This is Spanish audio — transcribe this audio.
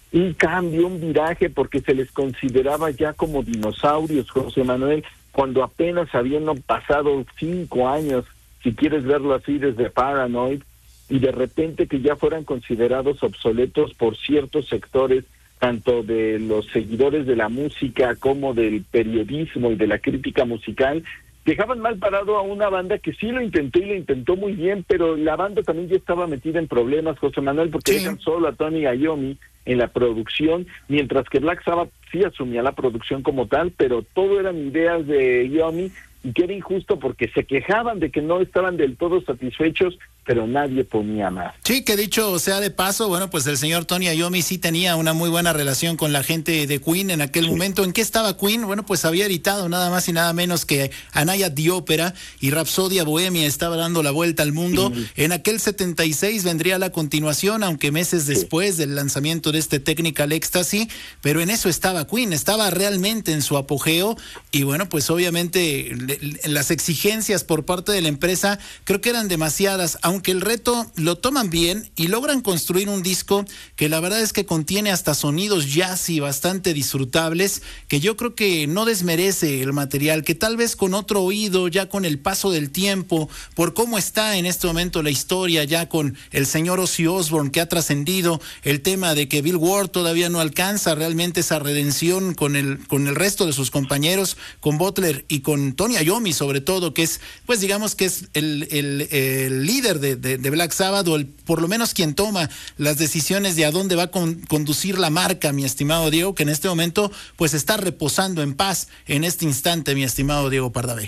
un cambio, un viraje, porque se les consideraba ya como dinosaurios, José Manuel, cuando apenas habían pasado 5 años, si quieres verlo así, desde Paranoid, y de repente que ya fueran considerados obsoletos por ciertos sectores, tanto de los seguidores de la música como del periodismo y de la crítica musical, dejaban mal parado a una banda que sí lo intentó y lo intentó muy bien, pero la banda también ya estaba metida en problemas, José Manuel, porque dejan solo a Tony Iommi en la producción, mientras que Black Sabbath sí asumía la producción como tal, pero todo eran ideas de Iommi, y que era injusto porque se quejaban de que no estaban del todo satisfechos, pero nadie ponía más. Sí, que dicho sea de paso, bueno, pues el señor Tony Iommi sí tenía una muy buena relación con la gente de Queen en aquel momento. ¿En qué estaba Queen? Bueno, pues había editado nada más y nada menos que Anaya the Opera y Rapsodia Bohemia, estaba dando la vuelta al mundo. En aquel 76 vendría la continuación, aunque meses después del lanzamiento de este Technical Ecstasy, pero en eso estaba Queen, estaba realmente en su apogeo, y bueno, pues obviamente las exigencias por parte de la empresa creo que eran demasiadas, aunque el reto lo toman bien y logran construir un disco que la verdad es que contiene hasta sonidos jazzy bastante disfrutables, que yo creo que no desmerece el material, que tal vez con otro oído, ya con el paso del tiempo, por cómo está en este momento la historia, ya con el señor Ozzy Osbourne que ha trascendido, el tema de que Bill Ward todavía no alcanza realmente esa redención con el resto de sus compañeros, con Butler y con Tony Iommi sobre todo, que es, pues digamos que es el líder de Black Sabbath, o por lo menos quien toma las decisiones de a dónde va a conducir la marca, mi estimado Diego, que en este momento pues está reposando en paz en este instante, mi estimado Diego Pardavé.